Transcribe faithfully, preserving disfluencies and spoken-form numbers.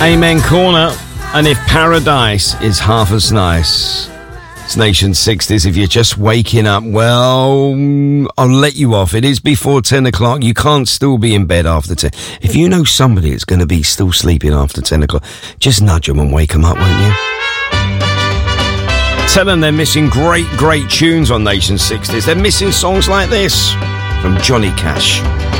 Amen Corner, and if paradise is half as nice. It's Nation sixties. If you're just waking up, well, I'll let you off. It is before ten o'clock. You can't still be in bed after ten. If you know somebody that's going to be still sleeping after ten o'clock, just nudge them and wake them up, won't you? Tell them they're missing great, great tunes on Nation sixties. They're missing songs like this from Johnny Cash.